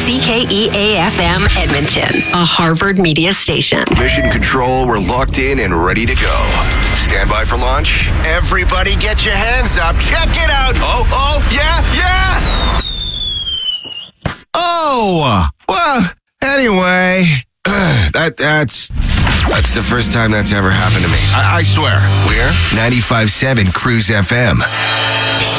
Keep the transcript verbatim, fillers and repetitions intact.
C K E A F M Edmonton, a Harvard media station. Mission Control, we're locked in and ready to go. Stand by for launch. Everybody get your hands up. Check it out. Oh, oh, yeah, yeah. Oh, well, anyway, that that's that's the first time that's ever happened to me. I, I swear. We're ninety-five point seven Cruise F M.